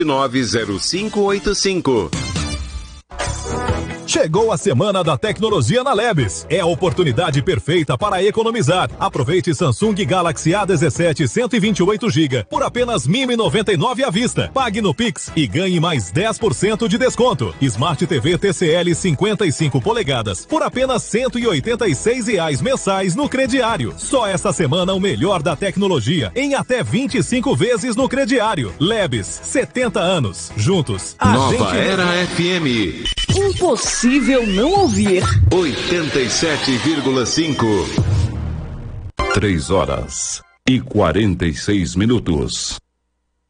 90585. Chegou a Semana da Tecnologia na Lebes. É a oportunidade perfeita para economizar. Aproveite Samsung Galaxy A17 128GB por apenas R$ 1.099 à vista. Pague no Pix e ganhe mais 10% de desconto. Smart TV TCL 55 polegadas por apenas R$ 186 mensais no crediário. Só esta semana o melhor da tecnologia em até 25 vezes no crediário. Lebes, 70 anos. Juntos. Nova Era FM. Impossível não ouvir. 87,5. 3 horas e 46 minutos.